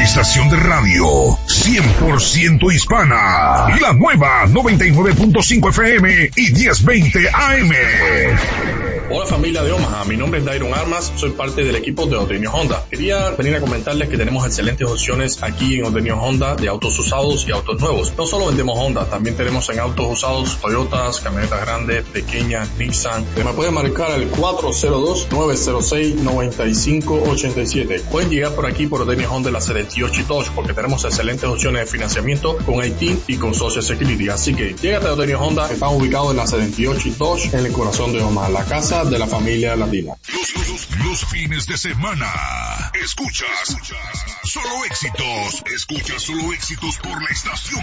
estación de radio 100% hispana. La nueva 99.5 FM y 1020 AM. Hola familia de Omaha, mi nombre es Dairon Armas, soy parte del equipo de Odenio Honda. Quería venir a comentarles que tenemos excelentes opciones aquí en Odenio Honda de autos usados y autos nuevos. No solo vendemos Honda, también tenemos en autos usados Toyotas, camionetas grandes, pequeñas, Nissan. Me pueden marcar al 402-906-9587. Pueden llegar por aquí por Odenio Honda la 78 y Dodge porque tenemos excelentes opciones de financiamiento con IT y con Social Security. Así que llégate a Odenio Honda, que están ubicados en la 78 y Dodge en el corazón de Omaha, la casa de la familia latina. Los fines de semana escuchas solo éxitos por la estación